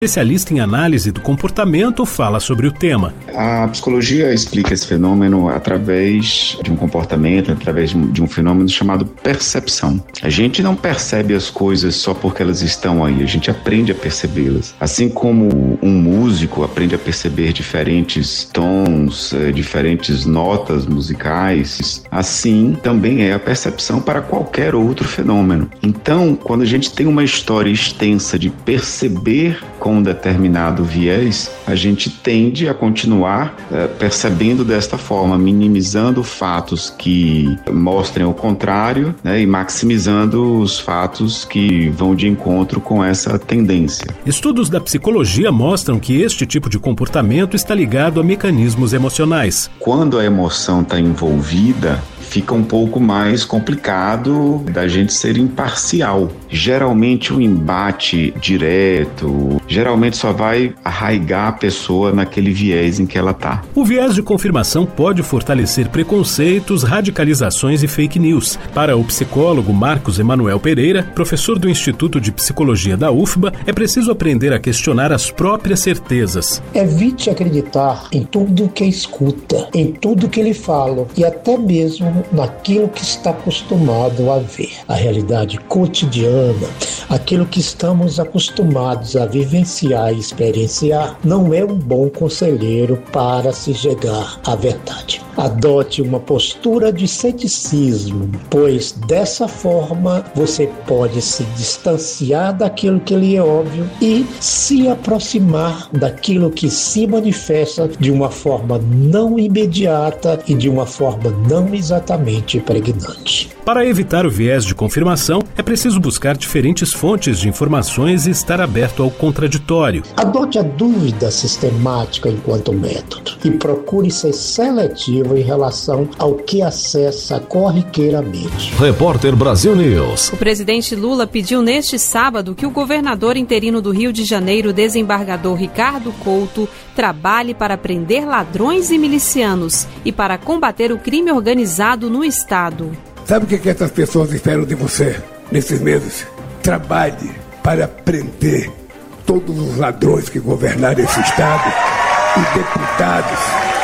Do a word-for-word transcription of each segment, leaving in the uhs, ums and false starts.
Especialista em análise do comportamento fala sobre o tema. A psicologia explica esse fenômeno através de um comportamento, através de um fenômeno chamado percepção. A gente não percebe as coisas só porque elas estão aí, a gente aprende a percebê-las. Assim como um músico aprende a perceber diferentes tons, diferentes notas musicais, assim também é a percepção para qualquer outro fenômeno. Então, quando a gente tem uma história extensa de perceber com um determinado viés, a gente tende a continuar é, percebendo desta forma, minimizando fatos que mostrem o contrário, né, e maximizando os fatos que vão de encontro com essa tendência. Estudos da psicologia mostram que este tipo de comportamento está ligado a mecanismos emocionais. Quando a emoção está envolvida, fica um pouco mais complicado da gente ser imparcial. Geralmente um embate direto, geralmente só vai arraigar a pessoa naquele viés em que ela está. O viés de confirmação pode fortalecer preconceitos, radicalizações e fake news. Para o psicólogo Marcos Emanuel Pereira, professor do Instituto de Psicologia da U F B A, é preciso aprender a questionar as próprias certezas. Evite acreditar em tudo que escuta, em tudo que lhe falam e até mesmo naquilo que está acostumado a ver. A realidade cotidiana, aquilo que estamos acostumados a vivenciar e experienciar, não é um bom conselheiro para se chegar à verdade. Adote uma postura de ceticismo, pois dessa forma você pode se distanciar daquilo que lhe é óbvio e se aproximar daquilo que se manifesta de uma forma não imediata e de uma forma não exatamente pregnante. Para evitar o viés de confirmação, é preciso buscar diferentes fontes de informações e estar aberto ao contraditório. Adote a dúvida sistemática enquanto método e procure ser seletivo em relação ao que acessa corriqueiramente. Repórter Brasil News. O presidente Lula pediu neste sábado que o governador interino do Rio de Janeiro, desembargador Ricardo Couto, trabalhe para prender ladrões e milicianos e para combater o crime organizado no estado. Sabe o que, que essas pessoas esperam de você nesses meses? Trabalhe para prender todos os ladrões que governaram esse estado e deputados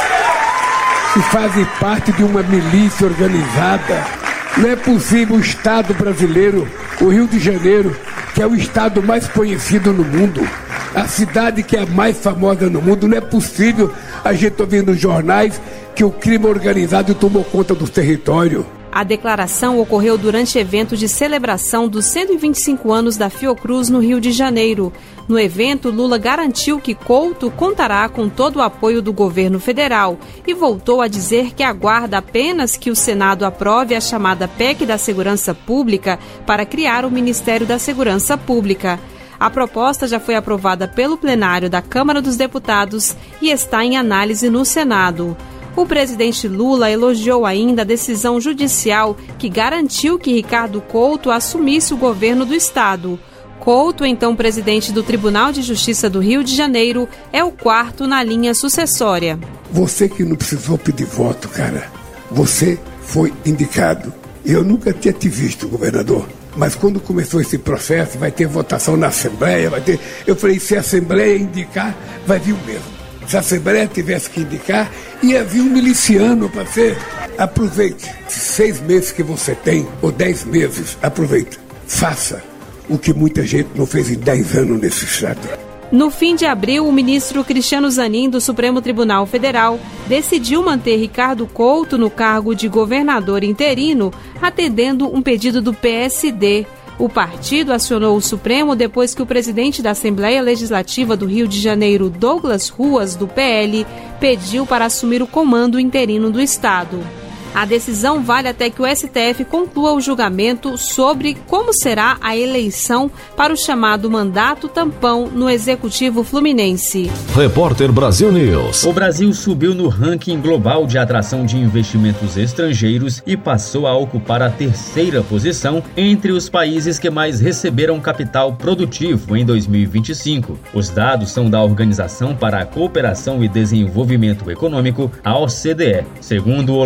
que fazem parte de uma milícia organizada. Não é possível o estado brasileiro, o Rio de Janeiro, que é o estado mais conhecido no mundo, a cidade que é a mais famosa no mundo, não é possível a gente ouvir nos jornais que o crime organizado tomou conta do território. A declaração ocorreu durante evento de celebração dos cento e vinte e cinco anos da Fiocruz no Rio de Janeiro. No evento, Lula garantiu que Couto contará com todo o apoio do governo federal e voltou a dizer que aguarda apenas que o Senado aprove a chamada P E C da Segurança Pública para criar o Ministério da Segurança Pública. A proposta já foi aprovada pelo plenário da Câmara dos Deputados e está em análise no Senado. O presidente Lula elogiou ainda a decisão judicial que garantiu que Ricardo Couto assumisse o governo do estado. Couto, então presidente do Tribunal de Justiça do Rio de Janeiro, é o quarto na linha sucessória. Você que não precisou pedir voto, cara. Você foi indicado. Eu nunca tinha te visto, governador. Mas quando começou esse processo, vai ter votação na Assembleia, vai ter... Eu falei, se a Assembleia indicar, vai vir o mesmo. Se a Assembleia tivesse que indicar, ia vir um miliciano para ser. Aproveite. Seis meses que você tem, ou dez meses, aproveite. Faça o que muita gente não fez em dez anos nesse estado. No fim de abril, o ministro Cristiano Zanin, do Supremo Tribunal Federal, decidiu manter Ricardo Couto no cargo de governador interino, atendendo um pedido do P S D. O partido acionou o Supremo depois que o presidente da Assembleia Legislativa do Rio de Janeiro, Douglas Ruas, do P L, pediu para assumir o comando interino do estado. A decisão vale até que o S T F conclua o julgamento sobre como será a eleição para o chamado mandato tampão no Executivo Fluminense. Repórter Brasil News. O Brasil subiu no ranking global de atração de investimentos estrangeiros e passou a ocupar a terceira posição entre os países que mais receberam capital produtivo em dois mil e vinte e cinco. Os dados são da Organização para a Cooperação e Desenvolvimento Econômico, a O C D E. Segundo o levantamento,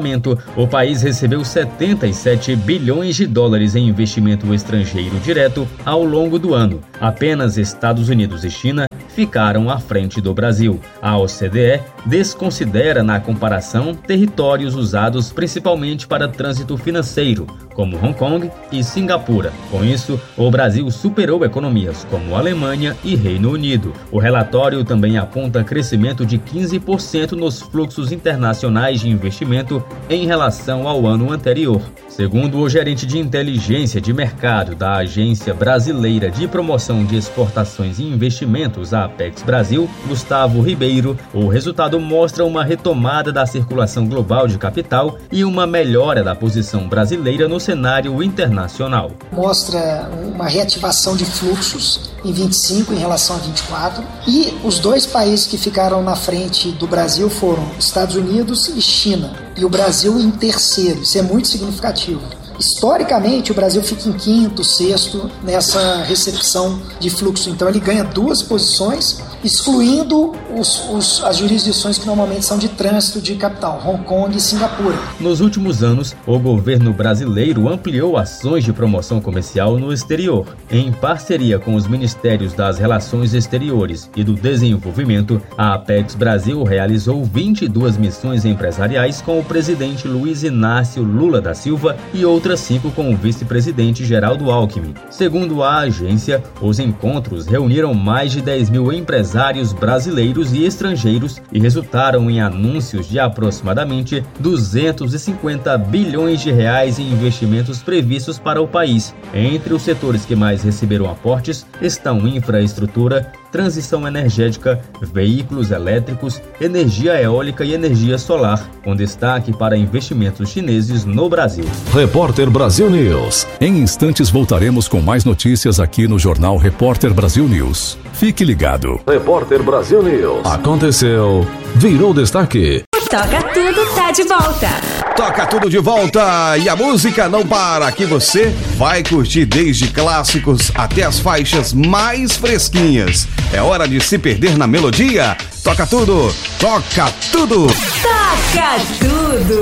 orçamento, o país recebeu setenta e sete bilhões de dólares em investimento estrangeiro direto ao longo do ano. Apenas Estados Unidos e China ficaram à frente do Brasil. A O C D E desconsidera na comparação territórios usados principalmente para trânsito financeiro, como Hong Kong e Singapura. Com isso, o Brasil superou economias como Alemanha e Reino Unido. O relatório também aponta crescimento de quinze por cento nos fluxos internacionais de investimento em relação ao ano anterior. Segundo o gerente de inteligência de mercado da Agência Brasileira de Promoção de Exportações e Investimentos, a Apex Brasil, Gustavo Ribeiro, o resultado mostra uma retomada da circulação global de capital e uma melhora da posição brasileira no cenário internacional. Mostra uma reativação de fluxos em vinte e cinco em relação a vinte e quatro, e os dois países que ficaram na frente do Brasil foram Estados Unidos e China, e o Brasil em terceiro. Isso é muito significativo. Historicamente, o Brasil fica em quinto, sexto nessa recepção de fluxo. Então, ele ganha duas posições, excluindo os, os, as jurisdições que normalmente são de trânsito de capital, Hong Kong e Singapura. Nos últimos anos, o governo brasileiro ampliou ações de promoção comercial no exterior. Em parceria com os Ministérios das Relações Exteriores e do Desenvolvimento, a Apex Brasil realizou vinte e duas missões empresariais com o presidente Luiz Inácio Lula da Silva e outras cinco com o vice-presidente Geraldo Alckmin. Segundo a agência, os encontros reuniram mais de dez mil empresários brasileiros e estrangeiros e resultaram em anúncios de aproximadamente duzentos e cinquenta bilhões de reais em investimentos previstos para o país. Entre os setores que mais receberam aportes estão infraestrutura, transição energética, veículos elétricos, energia eólica e energia solar, com destaque para investimentos chineses no Brasil. Repórter Brasil News. Em instantes voltaremos com mais notícias aqui no Jornal Repórter Brasil News. Fique ligado. Repórter Brasil News. Aconteceu, virou destaque. Toca Tudo tá de volta. Toca Tudo de volta e a música não para. Aqui você vai curtir desde clássicos até as faixas mais fresquinhas. É hora de se perder na melodia. Toca Tudo, toca tudo. Toca Tudo.